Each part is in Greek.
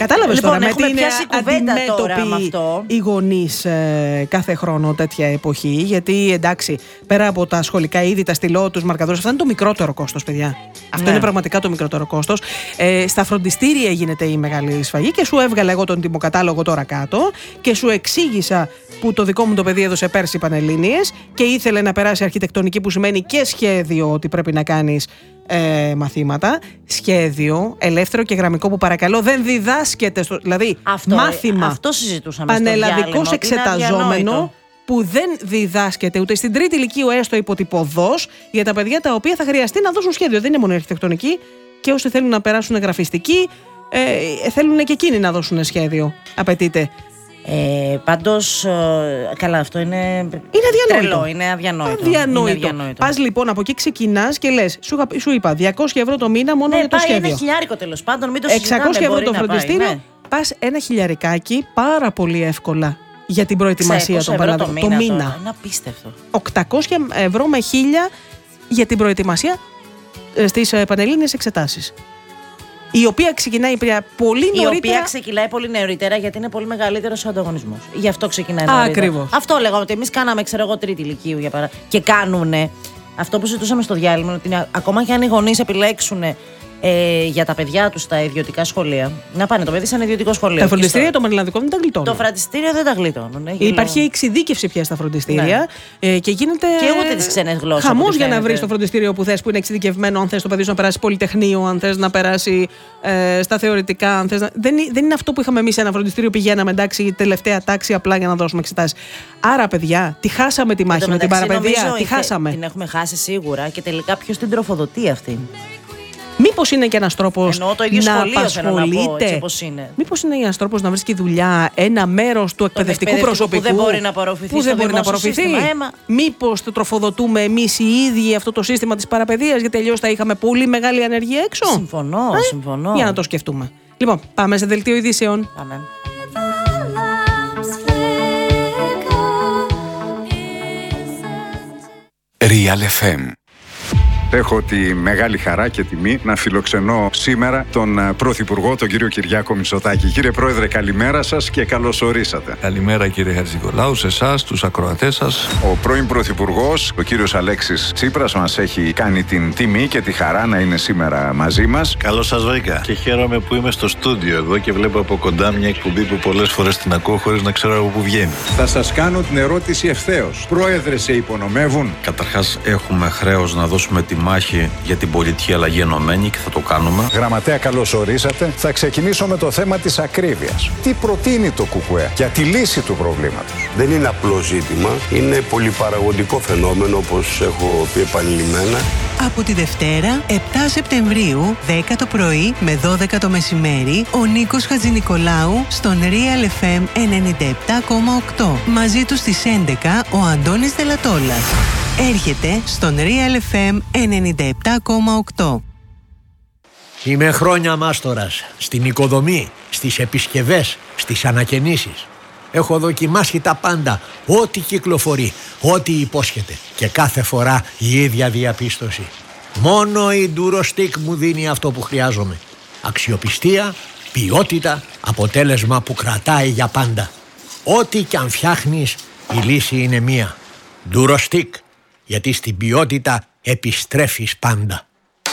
Κατάλαβες Λοιπόν, τώρα με τι είναι αντιμέτωποι οι γονείς κάθε χρόνο τέτοια εποχή. Γιατί εντάξει, πέρα από τα σχολικά είδη, τα στυλό, τους μαρκαδόρους, αυτό είναι το μικρότερο κόστος, παιδιά. Αυτό είναι πραγματικά το μικρότερο κόστος. Στα φροντιστήρια γίνεται η μεγάλη σφαγή και σου έβγαλα εγώ τον τιμοκατάλογο τώρα κάτω και σου εξήγησα που το δικό μου το παιδί έδωσε πέρσι Πανελλήνιες και ήθελε να περάσει αρχιτεκτονική, που σημαίνει και σχέδιο ότι πρέπει να κάνεις μαθήματα. Σχέδιο, ελεύθερο και γραμμικό, που παρακαλώ δεν διδάσκεται. Δηλαδή, μάθημα. Αυτό συζητούσαμε. Πανελλαδικός εξεταζόμενο που δεν διδάσκεται ούτε στην τρίτη ηλικίου, έστω υποτυπωδώς, για τα παιδιά τα οποία θα χρειαστεί να δώσουν σχέδιο. Δεν είναι μόνο η αρχιτεκτονική, και όσοι θέλουν να περάσουν γραφιστική, θέλουν και εκείνοι να δώσουν σχέδιο. Απαιτείται. Πάντως, καλά, αυτό είναι αδιανόητο. Τρελό, είναι αδιανόητο. Πας λοιπόν από εκεί, ξεκινάς και λες, σου είπα 200 ευρώ το μήνα μόνο για το σχέδιο. Πάει ένα χιλιάρικο τέλος πάντων, μην το συζητάμε. 600 ευρώ το φροντιστήριο. Ναι. Πας ένα χιλιαρικάκι πάρα πολύ εύκολα για την προετοιμασία των Πανελλήνιων. Το μήνα. Είναι απίστευτο. 800 ευρώ με 1000 για την προετοιμασία στις Πανελλήνιες εξετάσεις. Η οποία ξεκινάει πολύ νωρίτερα. Η οποία ξεκινάει πολύ νωρίτερα γιατί είναι πολύ μεγαλύτερος ο ανταγωνισμός. Γι' αυτό ξεκινάει νωρίτερα. Ακριβώς. Αυτό λέγαμε, ότι εμείς κάναμε, τρίτη ηλικίου για παράδειγμα. Και κάνουνε αυτό που συζητούσαμε στο διάλειμμα, ότι ακόμα και αν οι γονείς επιλέξουν για τα παιδιά τους στα ιδιωτικά σχολεία, να πάνε το παιδί σε ένα ιδιωτικό σχολείο. Τα φροντιστήρια των Πανελλαδικών δεν τα γλιτώνουν. Το φροντιστήριο δεν τα γλιτώνουν. Υπάρχει εξειδίκευση πια στα φροντιστήρια. Ναι. Και γίνεται. Και ούτε τις ξένες γλώσσες. Χαμός για να βρεις το φροντιστήριο που θες, που είναι εξειδικευμένο. Αν θες το παιδί σου να περάσει πολυτεχνείο, αν θες να περάσει στα θεωρητικά. Αν θες να... δεν είναι αυτό που είχαμε εμείς σε ένα φροντιστήριο. Πηγαίναμε, εντάξει, τελευταία τάξη απλά για να δώσουμε εξετάσεις. Άρα, παιδιά, τη χάσαμε τη μάχη με την παραπαιδεία. Τη χάσαμε. Την έχουμε χάσει σίγουρα και τελικά ποιος την τροφοδοτεί αυτή. Μήπως είναι και ένας τρόπος να απασχολείται. Μήπως είναι ένας τρόπος να βρίσκει δουλειά ένα μέρος του εκπαιδευτικού προσωπικού που δεν μπορεί να απορροφηθεί. Μήπως το τροφοδοτούμε εμείς οι ίδιοι αυτό το σύστημα της παραπαιδείας, γιατί αλλιώς θα είχαμε πολύ μεγάλη ανεργία έξω. Συμφωνώ. Για να το σκεφτούμε. Λοιπόν, πάμε σε δελτίο ειδήσεων. Πάμε. Real FM. Έχω τη μεγάλη χαρά και τιμή να φιλοξενώ σήμερα τον Πρωθυπουργό, τον κύριο Κυριάκο Μητσοτάκη. Κύριε Πρόεδρε, καλημέρα σας και καλώς ορίσατε. Καλημέρα κύριε Χατζηνικολάου, σε εσάς, τους ακροατές σας. Ο πρώην Πρωθυπουργός, ο κύριος Αλέξης Τσίπρας, μας έχει κάνει την τιμή και τη χαρά να είναι σήμερα μαζί μας. Καλώς σας βρήκα και χαίρομαι που είμαι στο στούντιο εδώ και βλέπω από κοντά μια εκπομπή που πολλές φορές την ακούω χωρίς να ξέρω από πού βγαίνει. Θα σας κάνω την ερώτηση ευθέως. Πρόεδρε, σε υπονομεύουν? Καταρχάς, έχουμε χρέος να δώσουμε τη μάχη για την πολιτική αλλαγή ενωμένη και θα το κάνουμε. Γραμματέα, καλώς ορίσατε. Θα ξεκινήσω με το θέμα της ακρίβειας. Τι προτείνει το ΚΚΕ για τη λύση του προβλήματος? Δεν είναι απλό ζήτημα. Είναι πολυπαραγωγικό φαινόμενο, όπως έχω πει επανειλημμένα. Από τη Δευτέρα, 7 Σεπτεμβρίου, 10 το πρωί με 12 το μεσημέρι, ο Νίκος Χατζηνικολάου στον Real FM 97,8. Μαζί του στις 11 ο Αντώνης Δελατόλας. Έρχεται στον Real FM 97,8. Είμαι χρόνια μάστορας στην οικοδομή, στις επισκευές, στις ανακαινήσεις. Έχω δοκιμάσει τα πάντα, ό,τι κυκλοφορεί, ό,τι υπόσχεται. Και κάθε φορά η ίδια διαπίστωση. Μόνο η Durostec μου δίνει αυτό που χρειάζομαι. Αξιοπιστία, ποιότητα, αποτέλεσμα που κρατάει για πάντα. Ό,τι κι αν φτιάχνεις, η λύση είναι μία. Durostec, γιατί στην ποιότητα επιστρέφεις πάντα.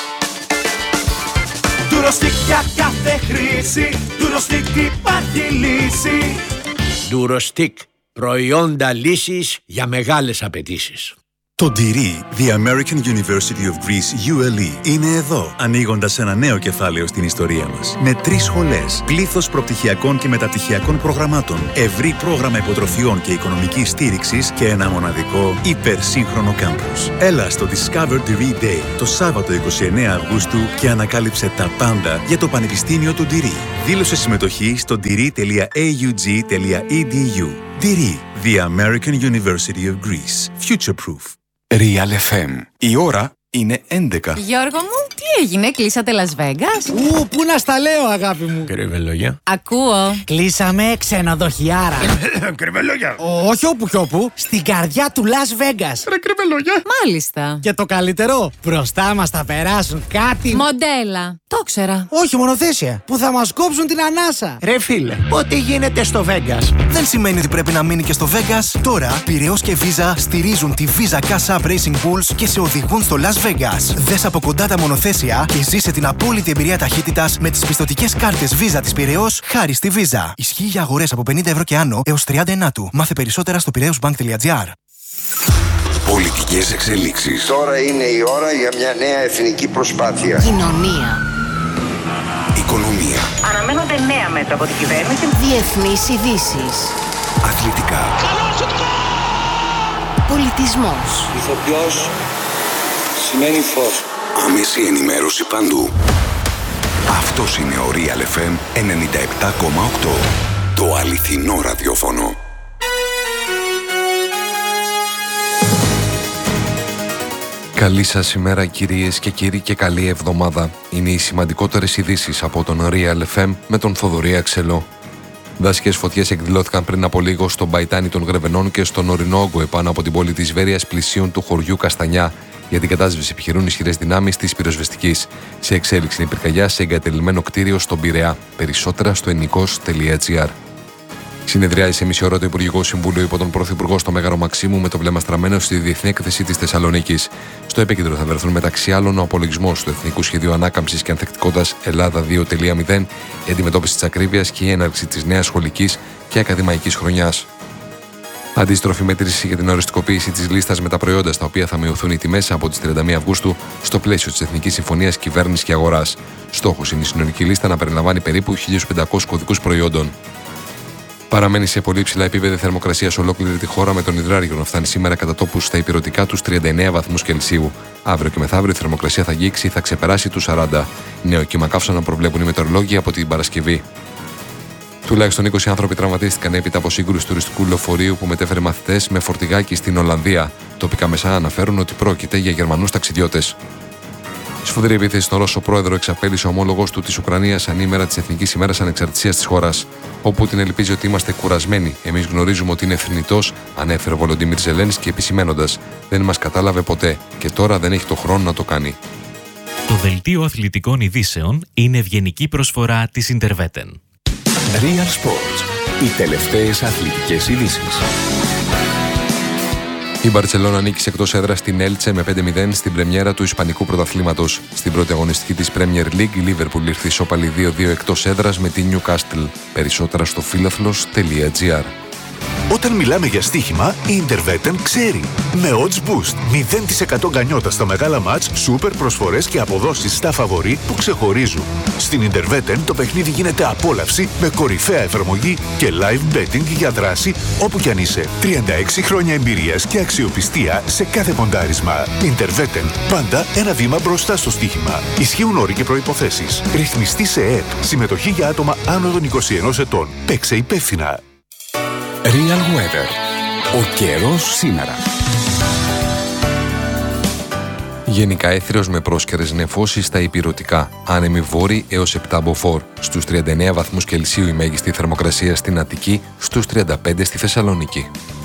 Durostec για κάθε χρήση, Durostec υπάρχει λύση. Durostec, προϊόντα λύσης για μεγάλες απαιτήσεις. Το Ντυρί, The American University of Greece, ULE, είναι εδώ, ανοίγοντας ένα νέο κεφάλαιο στην ιστορία μας. Με 3 σχολές, πλήθος προπτυχιακών και μεταπτυχιακών προγραμμάτων, ευρύ πρόγραμμα υποτροφιών και οικονομικής στήριξης και ένα μοναδικό υπερσύγχρονο κάμπους. Έλα στο Discover Diri Day, το Σάββατο 29 Αυγούστου και ανακάλυψε τα πάντα για το Πανεπιστήμιο του Ντυρί. Δήλωσε συμμετοχή στο diri.aug.edu. Diri, The American University of Greece. Future Proof. Real FM. Η ώρα είναι 11. Γιώργο μου, τι έγινε, κλείσατε Las Vegas? Πού να στα λέω, αγάπη μου. Κρυβελόγια. Ακούω. Κλείσαμε ξενοδοχιάρα. Κρυβελόγια. Όχι όπου κι όπου, στην καρδιά του Las Vegas. Ρε κρυβελόγια. Μάλιστα. Και το καλύτερο, μπροστά μας θα περάσουν κάτι. Μοντέλα. Το ξέρα. Όχι, μονοθέσια. Που θα μας κόψουν την ανάσα. Ρε φίλε, ό,τι γίνεται στο Vegas δεν σημαίνει ότι πρέπει να μείνει και στο Vegas. Τώρα, Πειραιώς και Visa στηρίζουν τη Visa Cash App Racing Bulls και σε οδηγούν στο Las Vegas. Δες από κοντά τα μονοθέσια και ζήσε την απόλυτη εμπειρία ταχύτητας με τις πιστωτικές κάρτες Visa της Πειραιώς χάρη στη Visa. Ισχύει για αγορές από 50 ευρώ και άνω έως 30 του. Μάθε περισσότερα στο piraeusbank.gr. Πολιτικές εξελίξεις. Τώρα είναι η ώρα για μια νέα εθνική προσπάθεια. Κοινωνία. Οικονομία. Αναμένονται νέα μέτρα από την κυβέρνηση. Διεθνείς ειδήσεις. Αθλητικά. Πολιτισμός. Ηθοποιός σημαίνει φως. Άμεση ενημέρωση παντού. Αυτός είναι ο Real FM 97,8. Το αληθινό ραδιόφωνο. Καλή σας ημέρα κυρίες και κύριοι και καλή εβδομάδα. Είναι οι σημαντικότερες ειδήσεις από τον Real FM με τον Θοδωρή Αξελό. Δασικές φωτιές εκδηλώθηκαν πριν από λίγο στον Παϊτάνι των Γρεβενών και στον ορεινό όγκο επάνω από την πόλη της Βέρειας πλησίων του χωριού Καστανιά. Για την κατάσβεση επιχειρούν ισχυρές δυνάμεις της πυροσβεστικής. Σε εξέλιξη είναι η πυρκαγιά σε εγκατελειμμένο κτίριο στον Πειραιά. Περισσότερα στο ενικός.gr. Συνεδριάζει μισή ώρα το Υπουργικό Συμβούλιο υπό τον Πρωθυπουργό στο Μέγαρο Μαξίμου με το βλέμμα στραμμένο στη διεθνή έκθεση της Θεσσαλονίκης. Στο επίκεντρο θα βρεθούν μεταξύ άλλων ο απολογισμός του Εθνικού Σχεδίου Ανάκαμψης και Ανθεκτικότητας Ελλάδα 2.0, η αντιμετώπιση της ακρίβειας και η έναρξη της νέας σχολικής και ακαδημαϊκής χρονιάς. Αντίστροφη μέτρηση για την οριστικοποίηση της λίστας με τα προϊόντα στα οποία θα μειωθούν οι τιμές από τις 31 Αυγούστου στο πλαίσιο της Εθνικής Συμφωνίας Κυβέρνησης και Αγοράς. Στόχος είναι η συνολική λίστα να περιλαμβάνει περίπου 1.500 κωδικούς προϊόντων. Παραμένει σε πολύ υψηλά επίπεδα θερμοκρασία σε ολόκληρη τη χώρα, με τον υδράργυρο να φτάνει σήμερα κατά τόπους στα ηπειρωτικά τους 39 βαθμούς Κελσίου. Αύριο και μεθαύριο η θερμοκρασία θα αγγίξει ή θα ξεπεράσει τους 40. Νέο κύμα καύσωνα προβλέπουν οι μετεωρολόγοι από την Παρασκευή. Τουλάχιστον 20 άνθρωποι τραυματίστηκαν έπειτα από σύγκρουση τουριστικού λεωφορείου που μετέφερε μαθητές με φορτηγάκι στην Ολλανδία. Τοπικά μεσά αναφέρουν ότι πρόκειται για Γερμανούς ταξιδιώτες. Σφοδρή επίθεση στον Ρώσο πρόεδρο εξαπέλυσε ο ομόλογος του της Ουκρανίας ανήμερα της Εθνικής ημέρας ανεξαρτησίας της χώρας. Ο Πούτιν ελπίζει ότι είμαστε κουρασμένοι. Εμείς γνωρίζουμε ότι είναι θνητός, ανέφερε ο Βολοντίμιρ Ζελένσκι επισημένοντας: δεν μας κατάλαβε ποτέ και τώρα δεν έχει το χρόνο να το κάνει. Το δελτίο αθλητικών ειδήσεων είναι ευγενική προσφορά της Interveten. Real Sports. Οι τελευταίες αθλητικές ειδήσεις. Η Μπαρτσελόνα νίκησε εκτός έδρας στην Έλτσε με 5-0 στην πρεμιέρα του Ισπανικού Πρωταθλήματος. Στην πρώτη αγωνιστική της Premier League, η Liverpool ήρθε ισόπαλη 2-2 εκτός έδρας με τη Newcastle. Περισσότερα στο philathlos.gr. Όταν μιλάμε για στοίχημα, η Interveten ξέρει. Με odds boost, 0% γκανιότα στα μεγάλα μάτς, σούπερ προσφορές και αποδόσεις στα φαβορί που ξεχωρίζουν. Στην Interveten το παιχνίδι γίνεται απόλαυση με κορυφαία εφαρμογή και live betting για δράση όπου κι αν είσαι. 36 χρόνια εμπειρίας και αξιοπιστία σε κάθε ποντάρισμα. Interveten, πάντα ένα βήμα μπροστά στο στοίχημα. Ισχύουν όροι και προϋποθέσεις. Ρυθμιστή σε ΕΕΠ. Συμμετοχή για άτομα άνω των 21 ετών. Παίξε υπεύθυνα. Real Weather. Ο καιρός σήμερα. Γενικά έθριος με πρόσκαιρες νεφώσεις στα ηπειρωτικά. Άνεμοι βόρειοι έως 7 μποφόρ. Στους 39 βαθμούς Κελσίου η μέγιστη θερμοκρασία στην Αττική, στους 35 στη Θεσσαλονίκη.